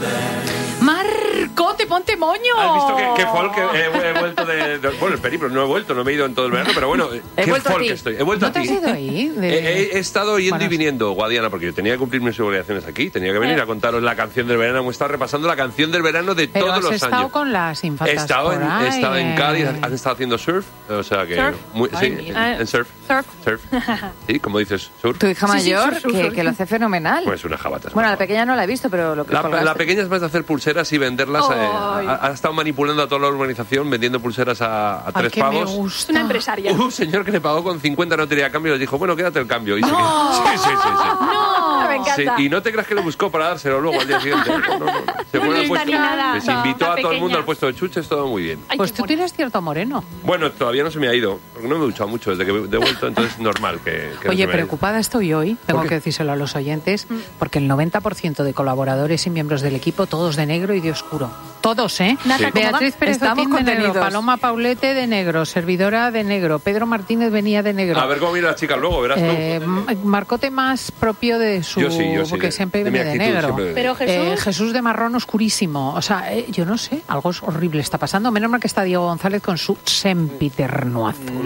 Marcote, ponte moño. ¿Has visto qué folk? He vuelto bueno, el periplo, no he vuelto, no me he ido en todo el verano, pero bueno, qué folk estoy. He vuelto ¿No a te ti. has ido ahí? He estado yendo y viniendo, Guadiana, porque yo tenía que cumplir mis obligaciones aquí, tenía que venir a contaros la canción del verano. Hemos estado repasando la canción del verano de Pero todos has los estado años. con las infantas He estado por ahí, en Cádiz, han estado haciendo surf, o sea que... ¿Surf? Sí, mira. en surf. Sí, como dices, surf. Tu hija mayor, surf. que lo hace fenomenal. Pues una jabata. Bueno, la pequeña no la he visto, pero lo que La pequeña es más de hacer pulseras y venderlas. Ay. Ha estado manipulando a toda la urbanización vendiendo pulseras a 3 que me pavos. gusta. Una empresaria. Un señor que le pagó con 50 no tenía cambio y le dijo, bueno, quédate el cambio. Y sí. No, me encanta. Sí, y no te creas que lo buscó para dárselo luego al día siguiente. No. Se Muy fue al lista puesto. ni nada. Les invitó La a todo el mundo pequeña. al puesto de chuches, todo muy bien. Ay, Pues qué tú mono. tienes cierto moreno. Bueno, todavía no se me ha ido, porque no me he duchado mucho desde que he devuelto, entonces es normal que no se Oye, me haya ido. preocupada estoy hoy, tengo ¿Por qué? que decírselo a los oyentes, porque el 90% de colaboradores y miembros del equipo, todos de negro y de oscuro. Todos, ¿eh? Nata, ¿cómo Beatriz va? Pérez Estamos Otín de negro, contenidos. Paloma Paulete de negro, servidora de negro, Pedro Martínez venía de negro. A ver cómo mira las chicas luego, verás tú. Marcote más propio de su... Yo sí, porque siempre de mi viene de actitud, negro. siempre de Pero Jesús... Jesús de marrón oscurísimo. O sea, yo no sé, algo es horrible está pasando. Menos mal que está Diego González con su sempiterno azul.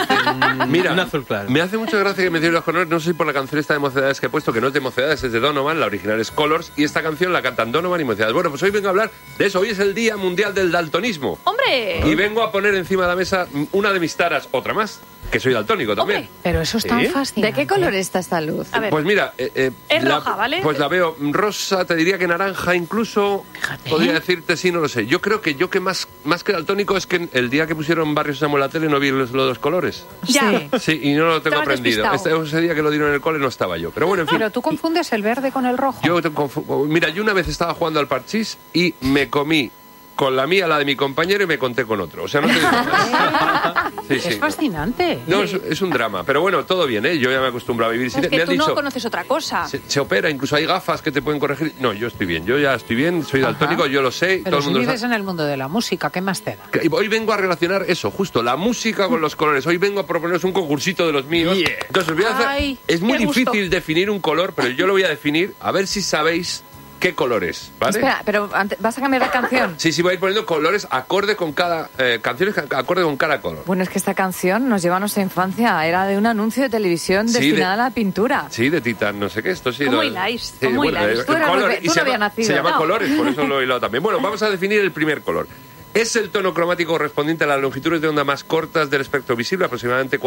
Mira, Un azul claro. me hace mucha gracia que me menciones los colores. No sé si por la canción esta de Mocedades que he puesto, que no es de Mocedades, es de Donovan, la original es Colors, y esta canción la cantan Donovan y Mocedades. Bueno, pues hoy vengo a hablar de eso. Hoy es el Día Mundial del Daltonismo. ¡Hombre! Y vengo a poner encima de la mesa una de mis taras, otra más, que soy daltónico también. Hombre. Pero eso es tan ¿Sí? fascinante. ¿De qué color está esta luz? A ver, Pues mira, Es roja, ¿vale? Pues la veo rosa, te diría que naranja incluso. Fíjate. Podría decirte sí, no lo sé. Yo creo que más que daltónico es que el día que pusieron Barrio Sésamo en la tele no vi los dos colores. ya. Sí. Sí, y no lo tengo Estabas aprendido. despistado. Ese día que lo dieron en el cole no estaba yo. Pero bueno, en fin. Pero tú confundes el verde con el rojo. Mira, yo una vez estaba jugando al parchís y me comí con la mía, la de mi compañero, y me conté con otro. O sea, no te digo más. Sí, Es sí. fascinante. No, es un drama. Pero bueno, todo bien, ¿eh? Yo ya me acostumbro a vivir sin... Es que Me han tú dicho, no conoces otra cosa. se opera, incluso hay gafas que te pueden corregir. No, yo estoy bien, yo ya estoy bien, soy daltónico, yo lo sé, Pero todo el si mundo lo vives sabe. en el mundo de la música, ¿qué más te da? Hoy vengo a relacionar eso, justo, la música con los colores. Hoy vengo a proponeros un concursito de los míos. Yeah. Entonces os voy a hacer... Ay, es muy qué gusto. difícil definir un color, pero yo lo voy a definir, a ver si sabéis qué color es, ¿vale? Espera, pero ¿vas a cambiar la canción? Sí, voy a ir poniendo colores acorde con cada... canciones acorde con cada color. Bueno, es que esta canción nos lleva a nuestra infancia. Era de un anuncio de televisión Sí, destinada a la pintura. Sí, de Titan, no sé qué, esto sí. ¿Cómo lo- hiláis? Sí, ¿Cómo bueno, hiláis? Tú eras color, bebé, y tú se no habías llama, nacido. se llama No. colores, por eso lo he hilado también. Bueno, vamos a definir el primer color. Es el tono cromático correspondiente a las longitudes de onda más cortas del espectro visible, aproximadamente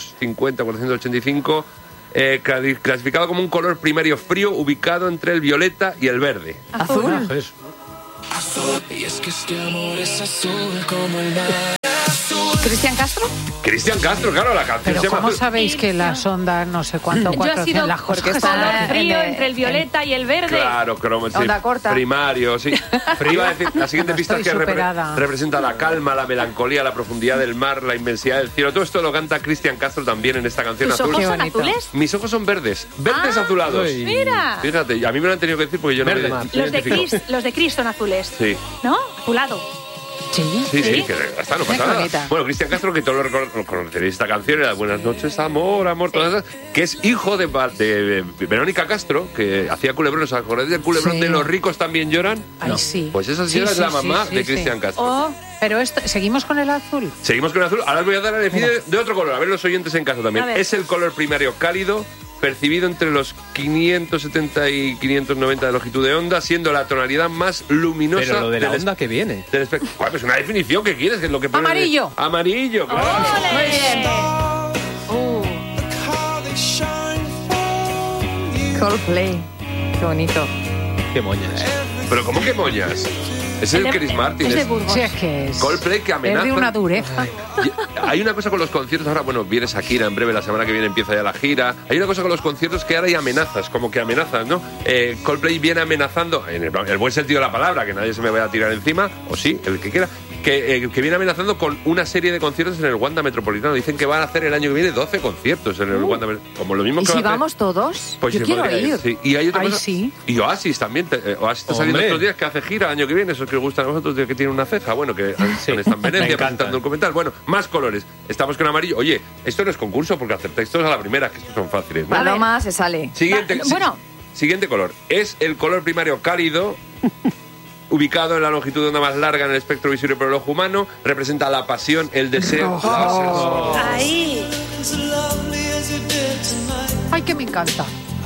450-485, clasificado como un color primario frío ubicado entre el violeta y el verde. Azul. Y es que este amor es azul como el mar. ¿Cristian Castro? Cristian Castro, claro, la canción Pero se llama ¿cómo Azul. sabéis que las ondas no sé cuánto, Yo ha sido las porque cosas está color en frío el- entre el violeta y el verde. Claro, sí, Onda corta. primario, sí. Iba a decir, la siguiente No pista es estoy que superada. representa la calma, la melancolía, la profundidad del mar, la inmensidad del cielo. Todo esto lo canta Cristian Castro también en esta canción ¿Tus azul. ojos Qué son bonito. azules? Mis ojos son verdes azulados. Uy. Mira. Fíjate, a mí me lo han tenido que decir porque yo no Verde me mar. identifico. Los de Chris son azules. Sí. ¿No? Azulado. Sí. Sí, ¿Sí? que hasta no pasa Qué nada. bonita. Bueno, Cristian Castro, que todos lo conoceréis esta canción, era Buenas noches, amor, amor, todas esas, que es hijo de Verónica Castro, que hacía Culebrón. ¿Os acordáis del Culebrón Sí. de Los ricos también lloran? Ay, sí. Pues esa Sí, señora es la sí, mamá sí, de sí, Cristian sí. Castro. Oh, Pero seguimos con el azul. Seguimos con el azul. Ahora os voy a dar a definir de otro color. A ver los oyentes en casa también. A ver. Es el color primario cálido, percibido entre los 570 y 590 de longitud de onda, siendo la tonalidad más luminosa Pero lo de la del onda que viene. del espectro. Joder, pues una definición que quieres, que es lo que pone. Amarillo. Amarillo, claro. ¡Ole! Coldplay. Qué bonito. Qué moñas. Pero ¿cómo que mollas? Es el Chris Martin. Es de es Burgos. Sí, es que es... Coldplay que amenaza. Es de una dureza. Hay una cosa con los conciertos ahora, bueno, viene Shakira en breve, la semana que viene empieza ya la gira. Hay una cosa con los conciertos que ahora hay amenazas, como que amenazas, ¿no? Coldplay viene amenazando, en el buen sentido de la palabra, que nadie se me vaya a tirar encima, o sí, el que quiera, que viene amenazando con una serie de conciertos en el Wanda Metropolitano. Dicen que van a hacer el año que viene 12 conciertos en el Wanda Metropolitano. Como lo mismo ¿Y que si va a hacer- vamos todos? Pues Yo se quiero podría ir. sí. Y hay otra Ay, cosa. sí. Y Oasis también. Oasis está saliendo Hombre. estos días que hace gira el año que viene. Esos que os gustan a vosotros, de que tiene una ceja. Bueno, que están en Me Venecia encanta. presentando un documental. Bueno, más colores. Estamos con amarillo. Oye, esto no es concurso porque acertáis todos a la primera, que estos son fáciles, ¿no? Paloma se sale. Siguiente. Bueno, Siguiente color. Es el color primario cálido, ubicado en la longitud de onda más larga en el espectro visible por el ojo humano. Representa la pasión, el deseo, la sensualidad. Ahí. Ay, que me encanta.